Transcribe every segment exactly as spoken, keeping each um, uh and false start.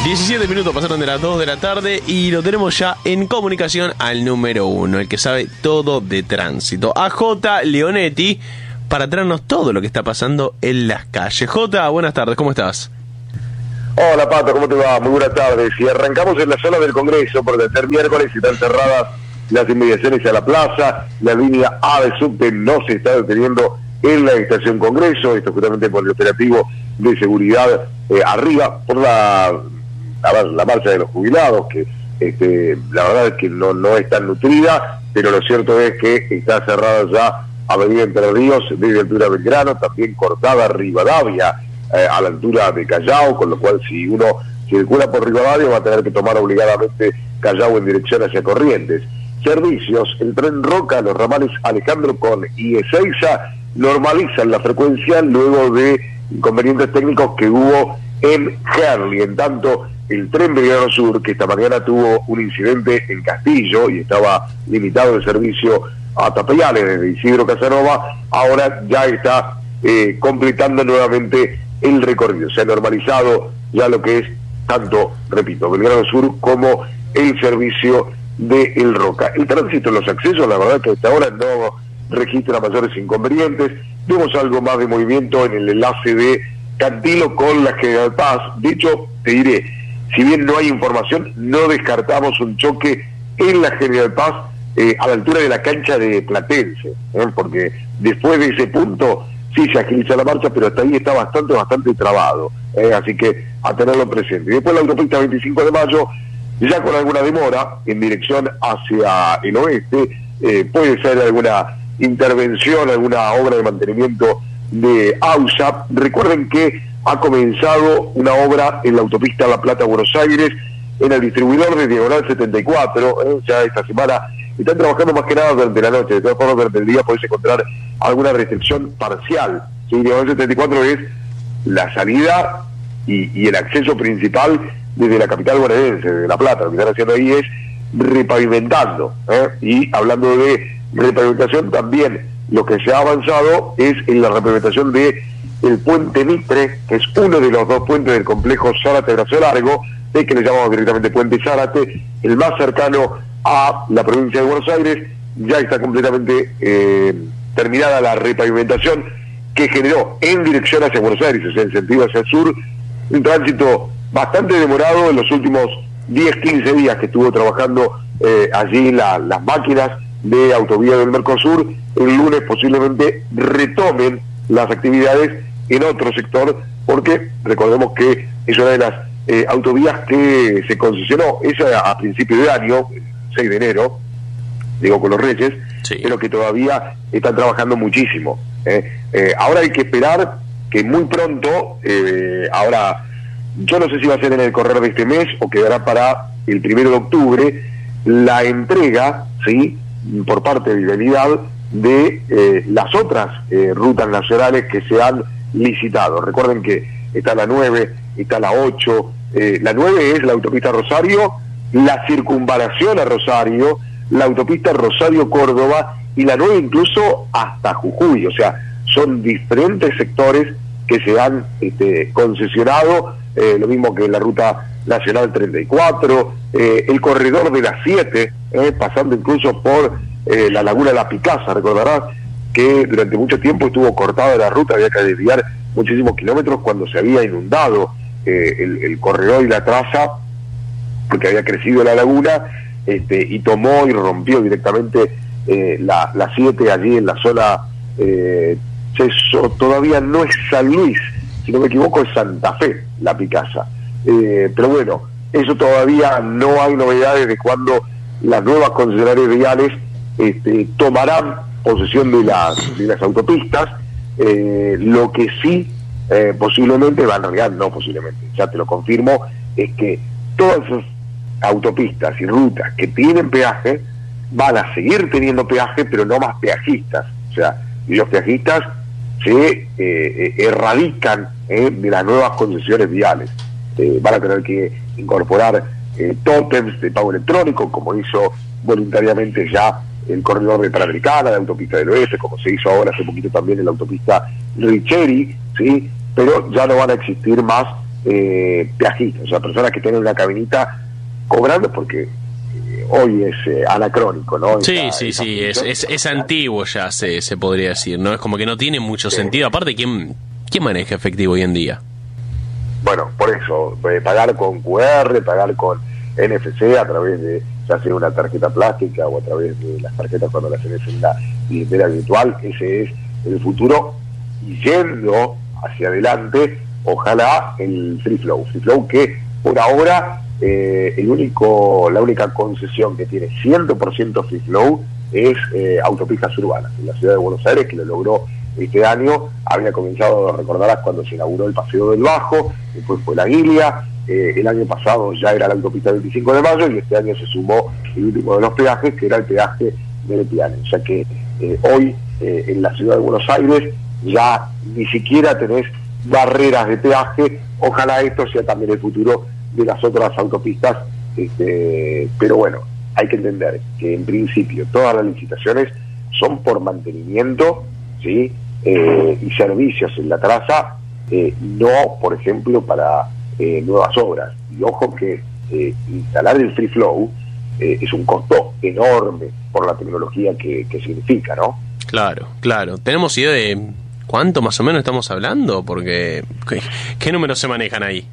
diecisiete minutos pasaron de las dos de la tarde y lo tenemos ya en comunicación al número uno, el que sabe todo de tránsito, a J. Leonetti, para traernos todo lo que está pasando en las calles. J, buenas tardes, ¿cómo estás? Hola Pato, ¿cómo te va? Muy buenas tardes. Y arrancamos en la zona del Congreso, porque el miércoles están cerradas las inmediaciones a la plaza. La línea A de subte no se está deteniendo en la estación Congreso, esto justamente por el operativo de seguridad eh, arriba, por la, a la marcha de los jubilados, que este, la verdad es que no, no es tan nutrida, pero lo cierto es que está cerrada ya Avenida Entre Ríos desde altura Belgrano, también cortada Rivadavia eh, a la altura de Callao, con lo cual si uno circula por Rivadavia va a tener que tomar obligadamente Callao en dirección hacia Corrientes. Servicios, el tren Roca, los ramales Alejandro con y Ezeiza normalizan la frecuencia luego de inconvenientes técnicos que hubo en Herli. En tanto, el tren Belgrano Sur, que esta mañana tuvo un incidente en Castillo y estaba limitado el servicio a Tapeyales desde Isidro Casanova, ahora ya está eh, completando nuevamente el recorrido. Se ha normalizado ya lo que es tanto, repito, Belgrano Sur como el servicio de El Roca. El tránsito en los accesos, la verdad que hasta ahora no registra mayores inconvenientes. Vemos algo más de movimiento en el enlace de Cantilo con la General Paz. De hecho, te diré, si bien no hay información, no descartamos un choque en la General Paz eh, a la altura de la cancha de Platense, ¿eh? Porque después de ese punto sí se agiliza la marcha, pero hasta ahí está bastante, bastante trabado, ¿eh? Así que a tenerlo presente. Y después la autopista veinticinco de mayo, ya con alguna demora en dirección hacia el oeste, eh, puede ser alguna intervención, alguna obra de mantenimiento de AUSA. Recuerden que ha comenzado una obra en la autopista La Plata-Buenos Aires, en el distribuidor de Diagonal setenta y cuatro, ¿eh? Ya esta semana están trabajando más que nada durante la noche, de todas formas durante el día podés encontrar alguna restricción parcial, ¿sí? Diagonal setenta y cuatro es la salida y, y el acceso principal desde la capital bonaerense, de La Plata. Lo que están haciendo ahí es repavimentando, ¿eh? Y hablando de repavimentación, también lo que se ha avanzado es en la repavimentación de el puente Mitre, que es uno de los dos puentes del complejo Zárate-Brazo Largo, de que le llamamos directamente puente Zárate, el más cercano a la provincia de Buenos Aires. Ya está completamente eh, terminada la repavimentación que generó en dirección hacia Buenos Aires, o sea, en sentido hacia el sur, un tránsito bastante demorado en los últimos diez, quince días que estuvo trabajando eh, allí la, las máquinas de Autovía del Mercosur. El lunes posiblemente retomen las actividades en otro sector, porque recordemos que es una de las eh, autovías que se concesionó, esa a principio de año, seis de enero, digo con los Reyes, sí, pero que todavía están trabajando muchísimo. ¿eh? Eh, ahora hay que esperar que muy pronto, eh, ahora yo no sé si va a ser en el correr de este mes o quedará para el primero de octubre, la entrega, ¿sí?, por parte de Vialidad de eh, las otras eh, rutas nacionales que se han licitado. Recuerden que está la nueve, está la ocho, eh, la nueve es la autopista Rosario, la circunvalación a Rosario, la autopista Rosario-Córdoba y la nueve incluso hasta Jujuy. O sea, son diferentes sectores que se han este, concesionado, eh, lo mismo que la ruta nacional treinta y cuatro, eh, el corredor de las siete, eh, pasando incluso por eh, la laguna La Picasa. Recordarás que durante mucho tiempo estuvo cortada la ruta, había que desviar muchísimos kilómetros cuando se había inundado eh, el, el corredor y la traza, porque había crecido la laguna, este, y tomó y rompió directamente eh, la, la siete allí en la zona, eh, eso todavía no es San Luis, si no me equivoco es Santa Fe, La Picasa. Eh, pero bueno, eso todavía no hay novedades de cuándo las nuevas concesionarias viales este, tomarán posesión de las, de las autopistas. Eh, lo que sí eh, posiblemente, va en realidad no posiblemente, ya te lo confirmo, es que todas esas autopistas y rutas que tienen peaje van a seguir teniendo peaje, pero no más peajistas. O sea, y los peajistas se eh, eh, erradican eh, de las nuevas concesiones viales. Eh, van a tener que incorporar eh, tótems de pago electrónico, como hizo voluntariamente ya el corredor de Panamericana, de Autopista del Oeste, como se hizo ahora hace poquito también en la autopista Richeri, ¿sí? Pero ya no van a existir más eh, peajistas, o sea, personas que tienen una cabinita cobrando porque eh, hoy es eh, anacrónico, ¿no? Sí, esa, sí, esa sí, es, es, es antiguo ya, se, se podría decir, ¿no? Es como que no tiene mucho sí. sentido. Aparte, ¿quién, ¿quién maneja efectivo hoy en día? Bueno, por eso, eh, pagar con Q R, pagar con N F C a través de, ya sea una tarjeta plástica o a través de las tarjetas cuando las tenés en la billetera virtual, ese es el futuro. Y yendo hacia adelante, ojalá el Free Flow, Free Flow que por ahora eh, el único, la única concesión que tiene cien por ciento Free Flow es eh, autopistas urbanas. En la ciudad de Buenos Aires, que lo logró este año, había comenzado, recordarás, cuando se inauguró el Paseo del Bajo, después fue la Guilia, eh, el año pasado ya era la autopista veinticinco de mayo y este año se sumó el último de los peajes, que era el peaje de Letiane. O sea que eh, hoy eh, en la ciudad de Buenos Aires ya ni siquiera tenés barreras de peaje. Ojalá esto sea también el futuro de las otras autopistas, este, pero bueno, hay que entender que en principio todas las licitaciones son por mantenimiento, ¿sí? Eh, y servicios en la traza, eh, no, por ejemplo, para eh, nuevas obras. Y ojo que eh, instalar el Free Flow eh, es un costo enorme por la tecnología que, que significa, ¿no? Claro, claro. ¿Tenemos idea de cuánto más o menos estamos hablando? Porque, ¿qué, qué números se manejan ahí?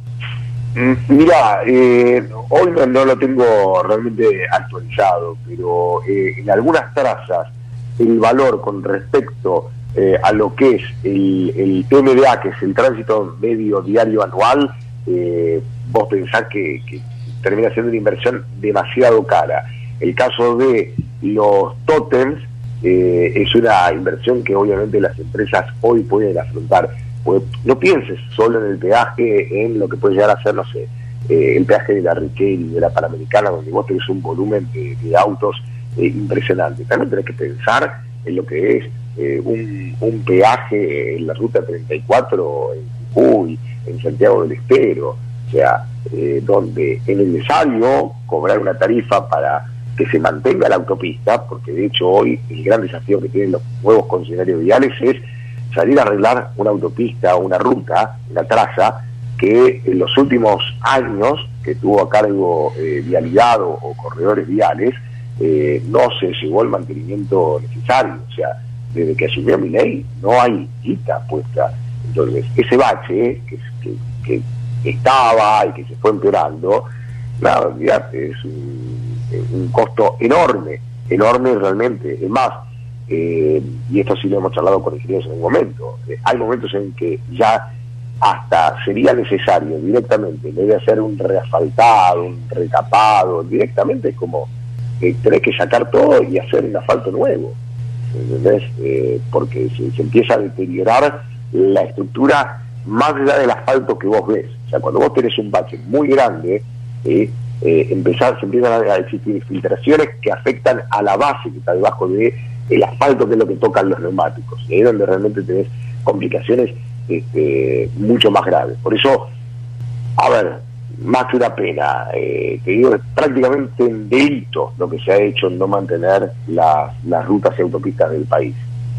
Mira, eh, hoy no, no lo tengo realmente actualizado, pero eh, en algunas trazas el valor con respecto eh, a lo que es el, el T M D A, que es el tránsito medio diario anual, eh, vos pensás que, que termina siendo una inversión demasiado cara. El caso de los tótems eh, es una inversión que obviamente las empresas hoy pueden afrontar. Pues no pienses solo en el peaje, en lo que puede llegar a ser, no sé, eh, el peaje de la Riquelme, de la Panamericana, donde vos tenés un volumen de, de autos eh, impresionante. También tenés que pensar en lo que es eh, un, un peaje en la ruta treinta y cuatro, en Jujuy, en Santiago del Estero, o sea, eh, donde es necesario cobrar una tarifa para que se mantenga la autopista, porque de hecho hoy el gran desafío que tienen los nuevos concesionarios viales es salir a arreglar una autopista, una ruta, una traza, que en los últimos años que tuvo a cargo eh, Vialidad o, o corredores viales, eh, no se llegó el mantenimiento necesario. O sea, desde que asumió Milei no hay guita puesta. Entonces, ese bache que, que, que estaba y que se fue empeorando, claro, olvidate, es un, un costo enorme, enorme realmente. Es más, Eh, y esto sí lo hemos charlado con ingenieros en un momento, eh, hay momentos en que ya hasta sería necesario directamente, en vez de hacer un reasfaltado, un recapado, directamente es como eh, tenés que sacar todo y hacer un asfalto nuevo, ¿entendés? Eh, porque se, se empieza a deteriorar la estructura más allá del asfalto que vos ves. O sea, cuando vos tenés un bache muy grande, eh, eh, empezar, se empiezan a existir filtraciones que afectan a la base que está debajo de el asfalto, que es lo que tocan los neumáticos, y ahí es donde realmente tenés complicaciones este, mucho más graves. Por eso, a ver, más que una pena, eh, te digo, es prácticamente un delito lo que se ha hecho en no mantener las, las rutas y autopistas del país.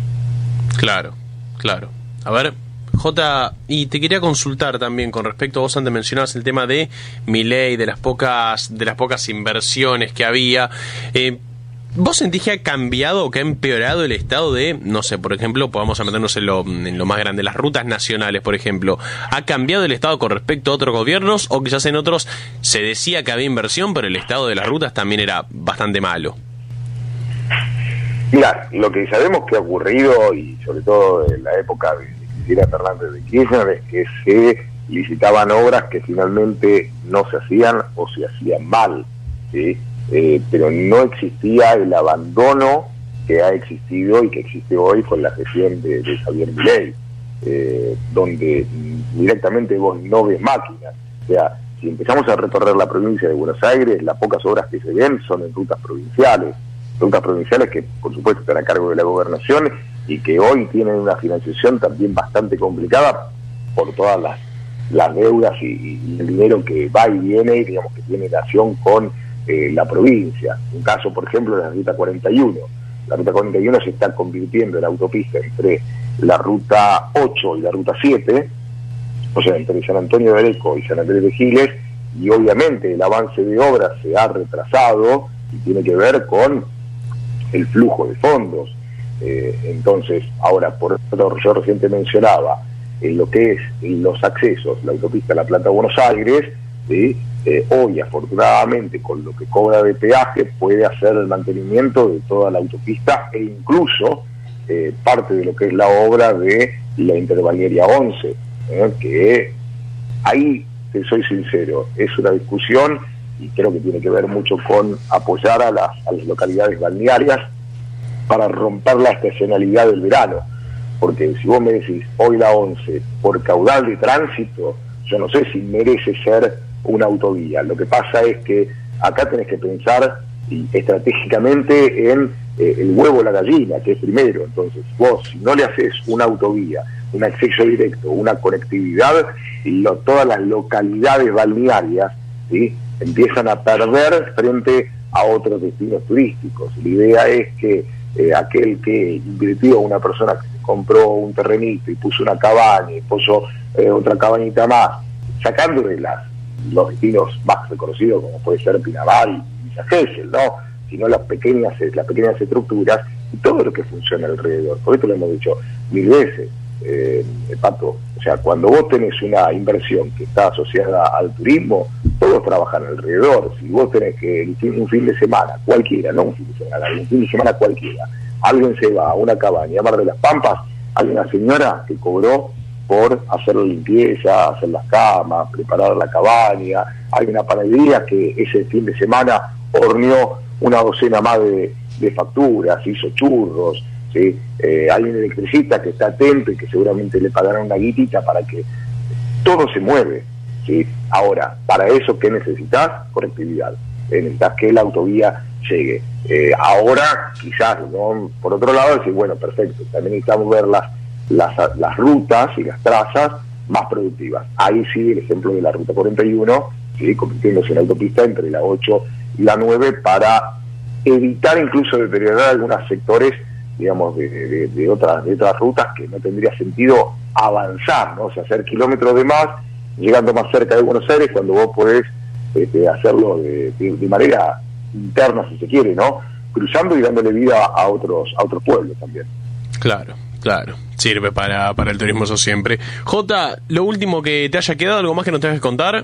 Claro, claro. A ver, Jota, y te quería consultar también con respecto, vos antes mencionabas el tema de Milei, de las pocas, de las pocas inversiones que había. Eh, ¿Vos sentís que ha cambiado o que ha empeorado el estado de, no sé, por ejemplo, podamos meternos en lo, en lo más grande, las rutas nacionales, por ejemplo? ¿Ha cambiado el estado con respecto a otros gobiernos o quizás en otros se decía que había inversión, pero el estado de las rutas también era bastante malo? Mira, lo que sabemos que ha ocurrido, y sobre todo en la época de Cristina Fernández de Kirchner, es que se licitaban obras que finalmente no se hacían o se hacían mal, ¿sí? Eh, pero no existía el abandono que ha existido y que existe hoy con la gestión de, de Javier Milei, eh, donde directamente vos no ves máquinas. O sea, si empezamos a recorrer la provincia de Buenos Aires, las pocas obras que se ven son en rutas provinciales, rutas provinciales que por supuesto están a cargo de la gobernación y que hoy tienen una financiación también bastante complicada por todas las, las deudas y, y el dinero que va y viene, y digamos que tiene relación con Eh, la provincia. Un caso, por ejemplo, de la ruta cuarenta y uno. La ruta cuarenta y uno se está convirtiendo en autopista entre la ruta ocho y la ruta siete, o sea, entre San Antonio de Areco y San Andrés de Giles, y obviamente el avance de obras se ha retrasado y tiene que ver con el flujo de fondos. Eh, entonces, ahora, por eso yo recién te mencionaba, en lo que es en los accesos, la autopista La Plata Buenos Aires, ¿sí? eh, hoy afortunadamente con lo que cobra de peaje puede hacer el mantenimiento de toda la autopista e incluso eh, parte de lo que es la obra de la Interbalnearia once, ¿eh? que ahí, te soy sincero, es una discusión y creo que tiene que ver mucho con apoyar a las, a las localidades balnearias para romper la estacionalidad del verano, porque si vos me decís hoy la once por caudal de tránsito, yo no sé si merece ser una autovía. Lo que pasa es que acá tenés que pensar y, estratégicamente en eh, el huevo o la gallina, que es primero. Entonces vos, si no le haces una autovía, un acceso directo, una conectividad, lo, todas las localidades balnearias, ¿sí?, empiezan a perder frente a otros destinos turísticos. La idea es que eh, aquel que invirtió, una persona que compró un terrenito y puso una cabaña y puso eh, otra cabañita más, sacando de las los destinos más reconocidos como puede ser Pinamar y Villa Gesell, ¿no?, sino las pequeñas las pequeñas estructuras y todo lo que funciona alrededor. Por esto lo hemos dicho mil veces, eh, Pato, o sea, cuando vos tenés una inversión que está asociada al turismo, todos trabajan alrededor. Si vos tenés que un fin de semana cualquiera, no un fin de semana, un fin de semana cualquiera, alguien se va a una cabaña a Mar de las Pampas, hay una señora que cobró por hacer la limpieza, hacer las camas, preparar la cabaña, hay una panadería que ese fin de semana horneó una docena más de, de facturas, hizo churros, ¿sí? Eh, hay un electricista que está atento y que seguramente le pagarán una guitita para que todo se mueve, ¿sí? Ahora, para eso, ¿qué necesitas? Conectividad. Eh, necesitas que la autovía llegue. Eh, ahora, quizás, ¿no?, por otro lado, decir, bueno, perfecto, también necesitamos ver las, las, las rutas y las trazas más productivas. Ahí sí, el ejemplo de la ruta cuarenta y uno, ¿sí?, convirtiéndose en autopista entre la ocho y la nueve para evitar incluso deteriorar algunos sectores, digamos, de, de, de, otras, de otras rutas que no tendría sentido avanzar, ¿no? O sea, hacer kilómetros de más, llegando más cerca de Buenos Aires, cuando vos podés este, hacerlo de, de, de manera interna, si se quiere, ¿no?, cruzando y dándole vida a otros a otros pueblos también. Claro, claro, sirve para, para el turismo, eso siempre. Jota, lo último que te haya quedado, ¿algo más que nos tengas que contar?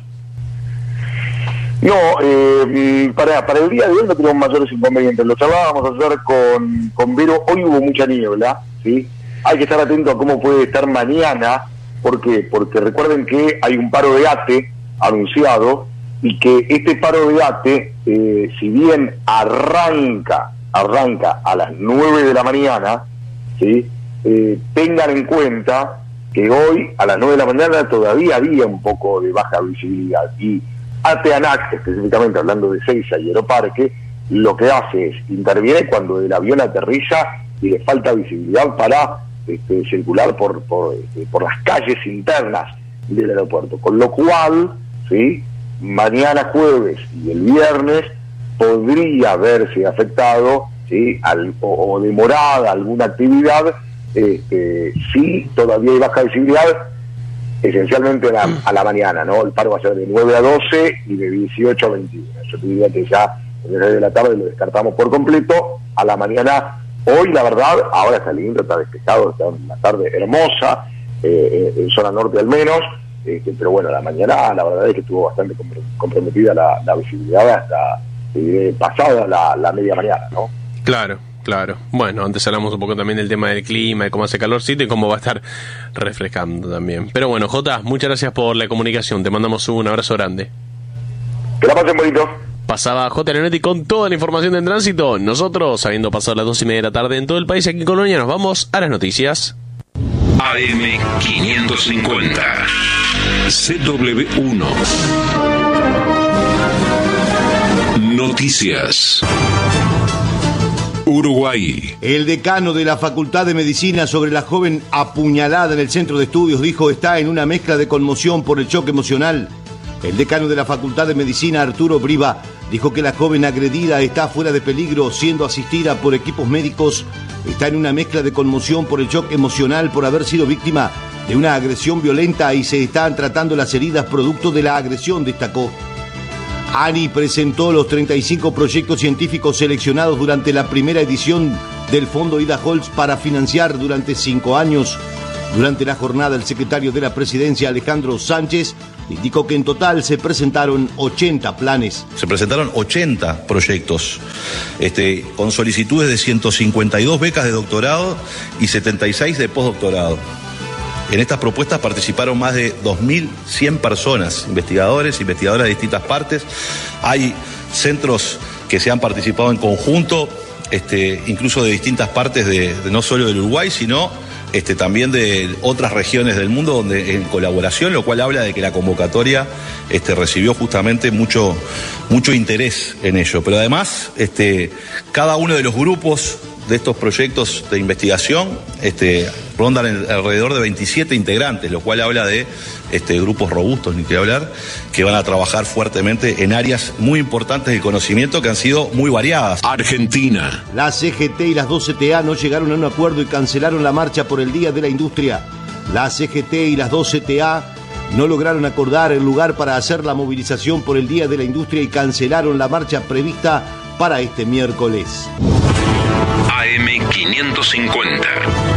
No, eh, para, para el día de hoy no tenemos mayores inconvenientes. Lo charlábamos ayer con, con Vero. Hoy hubo mucha niebla, ¿sí? Hay que estar atento a cómo puede estar mañana. ¿Por qué? Porque recuerden que hay un paro de ATE anunciado y que este paro de ATE, eh, si bien arranca, arranca a las nueve de la mañana, ¿sí? Eh, tengan en cuenta que hoy a las nueve de la mañana todavía había un poco de baja visibilidad y ATEANAC, específicamente hablando de Seiza y Aeroparque, lo que hace es interviene cuando el avión aterriza y le falta visibilidad para este, circular por, por, este, por las calles internas del aeropuerto. Con lo cual, ¿sí?, mañana jueves y el viernes podría verse afectado, ¿sí?, al, o, o demorada alguna actividad, este, si todavía hay baja visibilidad, esencialmente a la, a la mañana, ¿no? El paro va a ser de nueve a doce y de dieciocho a veintiuno. Yo te diría que ya en el horario de la tarde lo descartamos por completo. A la mañana, hoy la verdad, ahora está lindo, está despejado, está una tarde hermosa, eh, en zona norte al menos, este, pero bueno, a la mañana la verdad es que estuvo bastante comprometida la, la visibilidad hasta eh, pasada la, la media mañana, ¿no? Claro. Claro, bueno, antes hablamos un poco también del tema del clima, de cómo hace calorcito y cómo va a estar refrescando también. Pero bueno, Jota, muchas gracias por la comunicación, te mandamos un abrazo grande. Que la pasen bonito. Pasaba J. Leonetti con toda la información del tránsito. Nosotros, habiendo pasado las dos y media de la tarde en todo el país, aquí en Colonia, nos vamos a las noticias. A M quinientos cincuenta, C W uno. Noticias. Uruguay. El decano de la Facultad de Medicina sobre la joven apuñalada en el centro de estudios dijo está en una mezcla de conmoción por el choque emocional. El decano de la Facultad de Medicina, Arturo Briva, dijo que la joven agredida está fuera de peligro siendo asistida por equipos médicos. Está en una mezcla de conmoción por el choque emocional por haber sido víctima de una agresión violenta y se están tratando las heridas producto de la agresión, destacó. ANI presentó los treinta y cinco proyectos científicos seleccionados durante la primera edición del Fondo Ida Holz para financiar durante cinco años. Durante la jornada, el secretario de la Presidencia, Alejandro Sánchez, indicó que en total se presentaron ochenta planes. Se presentaron ochenta proyectos, este, con solicitudes de ciento cincuenta y dos becas de doctorado y setenta y seis de postdoctorado. En estas propuestas participaron más de dos mil cien personas, investigadores, investigadoras de distintas partes. Hay centros que se han participado en conjunto, este, incluso de distintas partes, de, de no solo del Uruguay, sino este, también de otras regiones del mundo donde en colaboración, lo cual habla de que la convocatoria este, recibió justamente mucho, mucho interés en ello. Pero además, este, cada uno de los grupos de estos proyectos de investigación este, rondan el, alrededor de veintisiete integrantes, lo cual habla de este, grupos robustos, ni que hablar, que van a trabajar fuertemente en áreas muy importantes del conocimiento que han sido muy variadas. Argentina. La C G T y las dos C T A no llegaron a un acuerdo y cancelaron la marcha por el Día de la Industria. La C G T y las dos C T A no lograron acordar el lugar para hacer la movilización por el Día de la Industria y cancelaron la marcha prevista para este miércoles. A M quinientos cincuenta.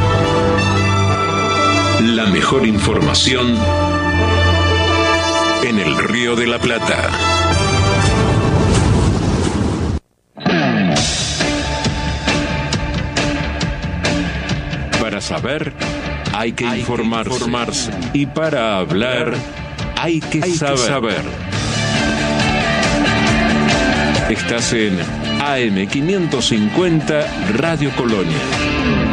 La mejor información en el Río de la Plata. Para saber, hay que hay informarse. Que informarse. Y para hablar, hay que, hay saber. que saber. Estás en A M quinientos cincuenta Radio Colonia.